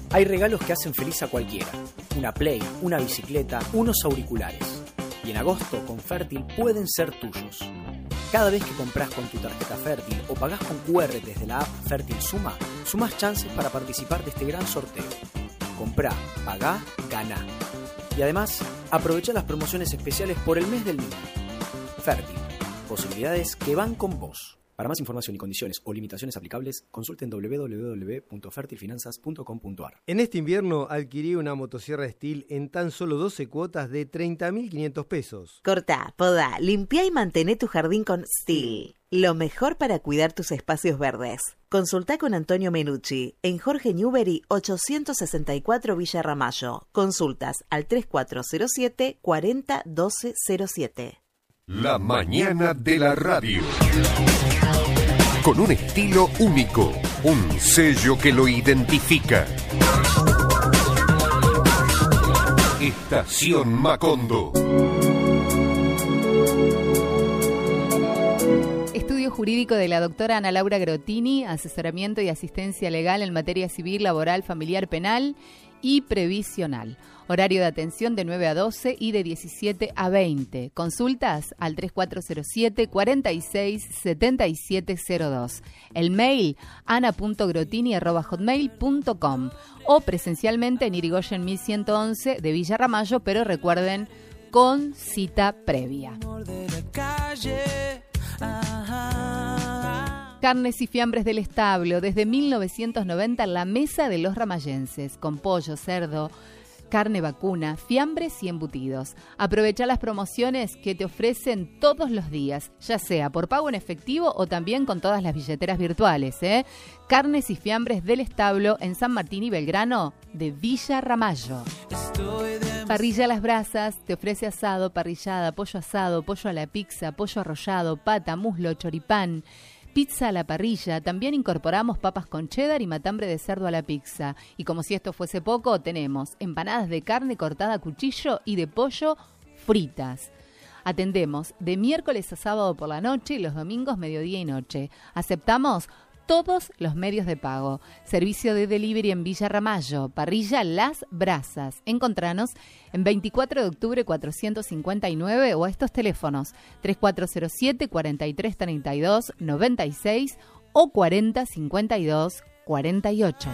Hay regalos que hacen feliz a cualquiera. Una Play, una bicicleta, unos auriculares. Y en agosto, con Fértil, pueden ser tuyos. Cada vez que compras con tu tarjeta Fértil o pagás con QR desde la app Fértil Suma, sumás chances para participar de este gran sorteo. Comprá, pagá, ganá. Y además, aprovecha las promociones especiales por el mes del niño. Fértil, posibilidades que van con vos. Para más información y condiciones o limitaciones aplicables, consulten www.fertilfinanzas.com.ar. En este invierno adquirí una motosierra Stihl en tan solo 12 cuotas de 30.500 pesos. Cortá, podá, limpiá y mantené tu jardín con Stihl. Lo mejor para cuidar tus espacios verdes. Consultá con Antonio Menucci en Jorge Newbery 864 Villa Ramallo. Consultas al 3407 40 12 07. La mañana de la radio. Con un estilo único, un sello que lo identifica. Estación Macondo. Estudio jurídico de la doctora Ana Laura Grotini, asesoramiento y asistencia legal en materia civil, laboral, familiar, penal y previsional. Horario de atención de 9 a 12 y de 17 a 20. Consultas al 3407 46 7702. El mail ana.grotini@hotmail.com o presencialmente en Irigoyen 1111 de Villa Ramallo, pero recuerden, con cita previa. Carnes y fiambres del establo, desde 1990 en la mesa de los ramallenses, con pollo, cerdo, carne vacuna, fiambres y embutidos. Aprovecha las promociones que te ofrecen todos los días, ya sea por pago en efectivo o también con todas las billeteras virtuales. Carnes y fiambres del establo en San Martín y Belgrano de Villa Ramallo. Parrilla a las brasas te ofrece asado, parrillada, pollo a la pizza, pollo arrollado, pata, muslo, choripán. Pizza a la parrilla, también incorporamos papas con cheddar y matambre de cerdo a la pizza. Y como si esto fuese poco, tenemos empanadas de carne cortada a cuchillo y de pollo fritas. Atendemos de miércoles a sábado por la noche y los domingos mediodía y noche. Aceptamos todos los medios de pago. Servicio de delivery en Villa Ramallo. Parrilla Las Brasas. Encontranos en 24 de octubre 459 o a estos teléfonos 3407 43 32 96 o 40 52 48.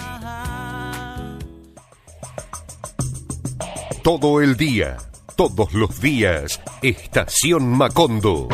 Todo el día, todos los días, Estación Macondo.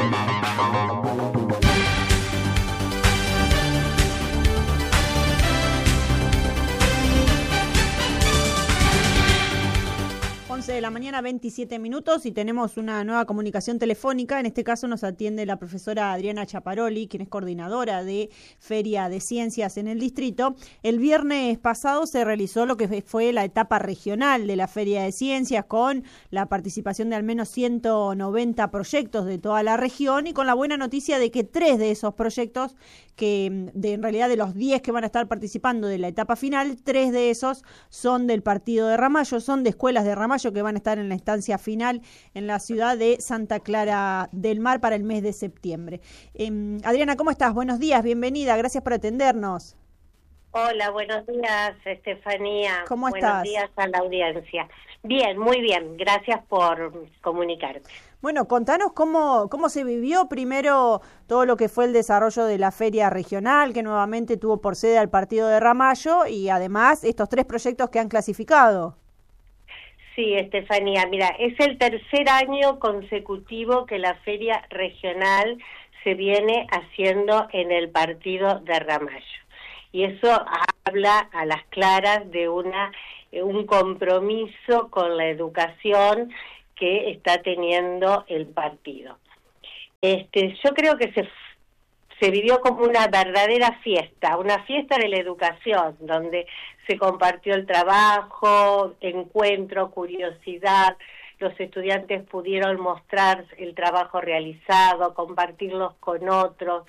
De la mañana, 27 minutos, y tenemos una nueva comunicación telefónica. En este caso nos atiende la profesora Adriana Chaparoli, quien es coordinadora de Feria de Ciencias en el distrito. El viernes pasado se realizó lo que fue la etapa regional de la Feria de Ciencias, con la participación de al menos 190 proyectos de toda la región, y con la buena noticia de que 3 de esos proyectos, en realidad de los 10 que van a estar participando de la etapa final, 3 de esos son del partido de Ramallo, son de escuelas de Ramallo que van a estar en la instancia final en la ciudad de Santa Clara del Mar para el mes de septiembre. Adriana, ¿cómo estás? Buenos días, bienvenida, gracias por atendernos. Hola, buenos días, Estefanía. ¿Cómo estás? Buenos días a la audiencia. Bien, muy bien, gracias por comunicarte. Bueno, contanos cómo se vivió primero todo lo que fue el desarrollo de la feria regional, que nuevamente tuvo por sede al partido de Ramallo, y además estos 3 proyectos que han clasificado. Sí, Estefanía, mira, es el tercer año consecutivo que la feria regional se viene haciendo en el partido de Ramallo. Y eso habla a las claras de un compromiso con la educación que está teniendo el partido. Yo creo que se vivió como una verdadera fiesta, una fiesta de la educación, donde se compartió el trabajo, encuentro, curiosidad, los estudiantes pudieron mostrar el trabajo realizado, compartirlos con otros.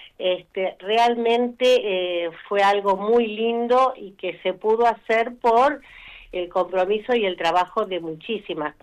Realmente fue algo muy lindo y que se pudo hacer por el compromiso y el trabajo de muchísimas